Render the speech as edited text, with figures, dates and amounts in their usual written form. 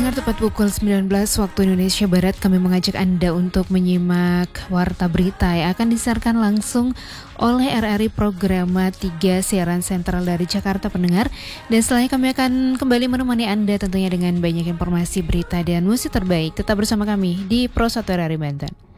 Pendengar, tepat pukul 19 waktu Indonesia Barat, kami mengajak Anda untuk menyimak Warta Berita yang akan disiarkan langsung oleh RRI Programa 3 Siaran Sentral dari Jakarta, pendengar. Dan setelahnya kami akan kembali menemani Anda tentunya dengan banyak informasi, berita, dan musik terbaik. Tetap bersama kami di Pro 1 RRI Banten.